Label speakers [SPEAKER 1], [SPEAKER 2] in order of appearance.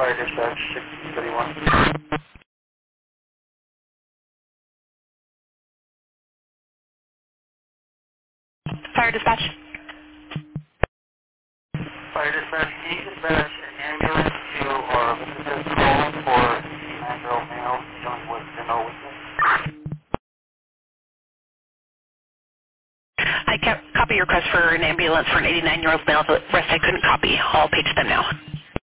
[SPEAKER 1] Fire dispatch 631.
[SPEAKER 2] Fire dispatch.
[SPEAKER 1] Fire dispatch, can you dispatch an ambulance to our visitors call for a 9-year-old male dealing with dental weakness?
[SPEAKER 2] I can't copy your request for an ambulance for an 89-year-old male. The rest I couldn't copy. I'll page them now.